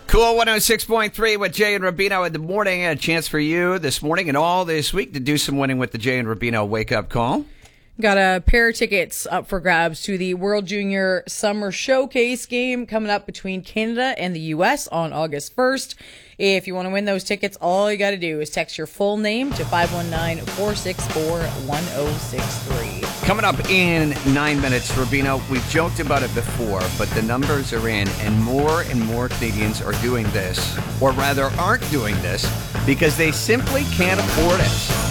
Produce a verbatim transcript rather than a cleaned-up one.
Cool one oh six point three with Jay and Rubino in the morning. A chance for you this morning and all this week to do some winning with the Jay and Rubino wake-up call. Got a pair of tickets up for grabs to the World Junior Summer Showcase game coming up between Canada and the U S on August first. If you want to win those tickets, all you got to do is text your full name to five one nine, four six four, one oh six three. Coming up in nine minutes, Rubino, we've joked about it before, but the numbers are in, and more and more Canadians are doing this, or rather aren't doing this, because they simply can't afford it.